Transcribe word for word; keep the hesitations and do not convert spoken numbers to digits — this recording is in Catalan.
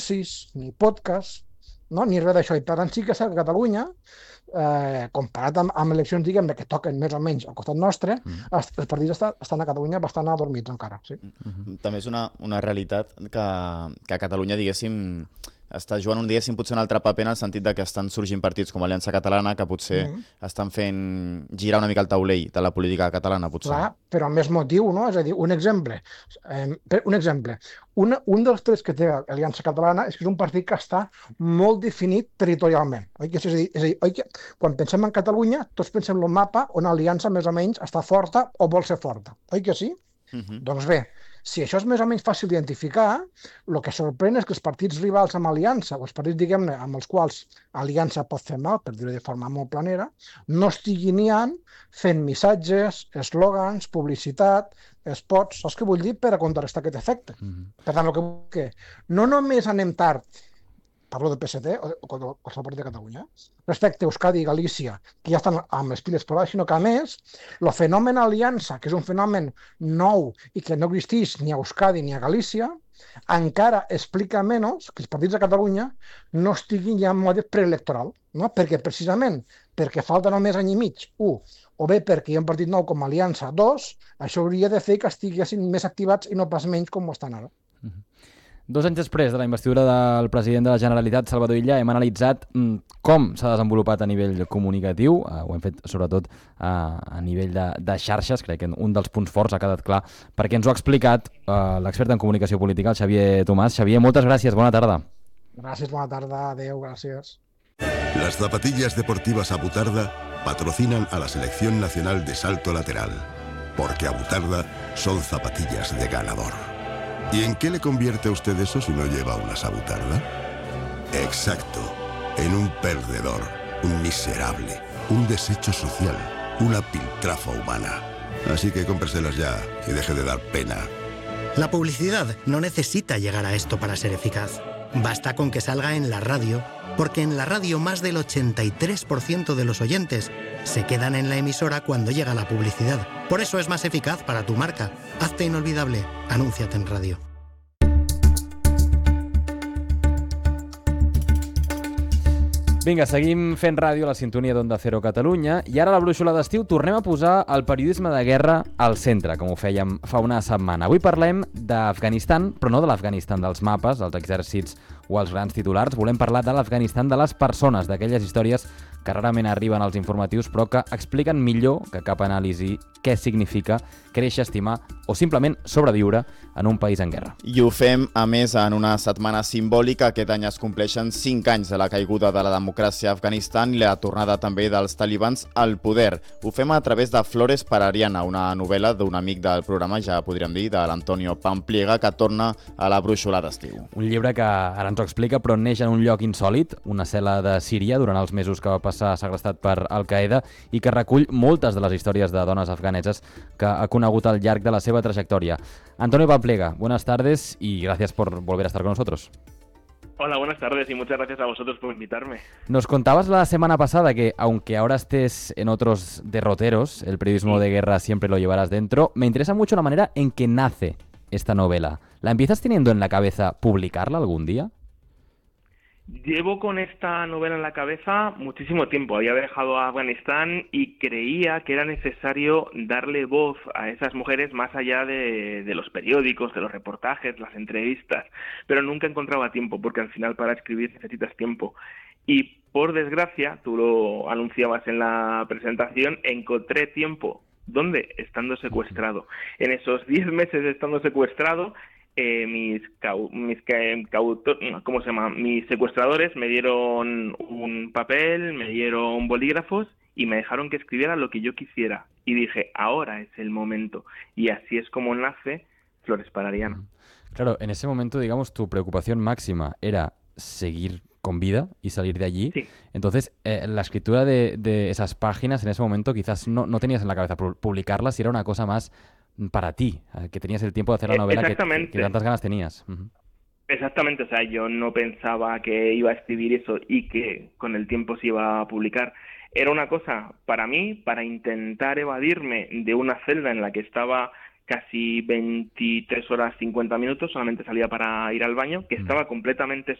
taxis, ni podcast, no? Ni res d'això. I per tant sí que és cert que Catalunya, eh, comparat amb, amb eleccions, diguem que toquen més o menys al costat nostre, mm. els, els partits estan, estan a Catalunya bastant adormits encara. Sí. Mm-hmm. També és una, una realitat que, que a Catalunya, diguéssim, està jugant un diguéssim potser un altre paper en el sentit de que estan sorgint partits com Aliança Catalana que potser mm. estan fent girar una mica el taulell de la política catalana, potser. Clar, però amb més motiu, no? És a dir, un exemple. Eh, un exemple. Un, un dels trets que té Aliança Catalana és que és un partit que està molt definit territorialment. Oi? És a dir, és a dir oi que quan pensem en Catalunya, tots pensem en el mapa on Aliança més o menys està forta o vol ser forta. Oi que sí? Mm-hmm. Doncs bé, si això és més o menys fàcil d'identificar, el que sorprèn és que els partits rivals amb Aliança, o els partits, diguem-ne, amb els quals Aliança pot fer mal, per dir-ho de forma molt planera, no estiguin niant fent missatges, eslògans, publicitat, spots, saps què vull dir? Per a contrarrestar aquest efecte. Mm-hmm. Per tant, el que vull dir que no només anem tard, parlo del P S C o qualsevol partit de Catalunya, respecte a Euskadi i Galícia, que ja estan amb les piles per baix, sinó que, a més, el fenomen Aliança, que és un fenomen nou i que no existeix ni a Euskadi ni a Galícia, encara explica menys que els partits de Catalunya no estiguin ja en mode preelectoral, no? Perquè precisament perquè falta només any i mig, un, o bé perquè hi ha un partit nou com Aliança, dos, això hauria de fer que estiguessin més activats i no pas menys com ho estan ara. Mm-hmm. Dos anys després de la investidura del president de la Generalitat, Salvador Illa, hem analitzat mm, com s'ha desenvolupat a nivell comunicatiu, uh, ho hem fet sobretot uh, a nivell de, de xarxes, crec que un dels punts forts ha quedat clar, perquè ens ho ha explicat uh, l'expert en comunicació política, el Xavier Tomàs. Xavier, moltes gràcies, bona tarda. Gràcies, bona tarda, adeu, gràcies. Las zapatillas deportivas Abutarda patrocinan a la Selección Nacional de Salto Lateral, porque Abutarda son zapatillas de ganador. ¿Y en qué le convierte a usted eso si no lleva una Abutarda? Exacto, en un perdedor, un miserable, un desecho social, una piltrafa humana. Así que cómpreselas ya y deje de dar pena. La publicidad no necesita llegar a esto para ser eficaz. Basta con que salga en la radio, porque en la radio más del ochenta y tres por ciento de los oyentes se quedan en la emisora cuando llega la publicidad. Por eso es más eficaz para tu marca. Hazte inolvidable. Anúnciate en radio. Vinga, seguim fent ràdio a la sintonia d'Onda Cero Catalunya i ara a la brúixola d'estiu tornem a posar el periodisme de guerra al centre, com ho fèiem fa una setmana. Avui parlem d'Afganistan, però no de l'Afganistan dels mapes, dels exèrcits o els grans titulars. Volem parlar de l'Afganistan de les persones, d'aquelles històries que rarament arriben als informatius però que expliquen millor que cap anàlisi què significa créixer, estimar o simplement sobreviure en un país en guerra. I ho fem, a més, en una setmana simbòlica. Aquest any es compleixen cinc anys de la caiguda de la democràcia a Afganistan i la tornada també dels talibans al poder. Ho fem a través de Flores per Ariana, una novel·la d'un amic del programa, ja podríem dir, de l'Antonio Pampliega, que torna a la brúixola d'estiu. Un llibre que ara ens ho explica, però neix en un lloc insòlit, una cel·la de Síria, durant els mesos que va passar segrestat per Al-Qaeda, i que recull moltes de les històries de dones afganeses que ha conegut al llarg de la seva trayectoria. Antonio Pampliega, buenas tardes y gracias por volver a estar con nosotros. Hola, buenas tardes y muchas gracias a vosotros por invitarme. Nos contabas la semana pasada que, aunque ahora estés en otros derroteros, el periodismo de guerra siempre lo llevarás dentro. Me interesa mucho la manera en que nace esta novela. ¿La empiezas teniendo en la cabeza publicarla algún día? Llevo con esta novela en la cabeza muchísimo tiempo. Había viajado a Afganistán y creía que era necesario darle voz a esas mujeres más allá de, de los periódicos, de los reportajes, las entrevistas, pero nunca encontraba tiempo, porque al final para escribir necesitas tiempo. Y por desgracia, tú lo anunciabas en la presentación, encontré tiempo. ¿Dónde? Estando secuestrado. En esos diez meses estando secuestrado, Eh, mis cau, mis cauto, ¿cómo se llama? Mis secuestradores me dieron un papel, me dieron bolígrafos y me dejaron que escribiera lo que yo quisiera. Y dije, ahora es el momento. Y así es como nace Flores para Ariana. Claro, en ese momento, digamos, tu preocupación máxima era seguir con vida y salir de allí. Sí. Entonces, eh, la escritura de, de esas páginas en ese momento quizás no, no tenías en la cabeza publicarlas, y era una cosa más para ti, que tenías el tiempo de hacer la novela que, que, que tantas ganas tenías. Uh-huh. Exactamente, o sea, yo no pensaba que iba a escribir eso y que con el tiempo se iba a publicar. Era una cosa para mí, para intentar evadirme de una celda en la que estaba casi veintitrés horas cincuenta minutos, solamente salía para ir al baño, que estaba completamente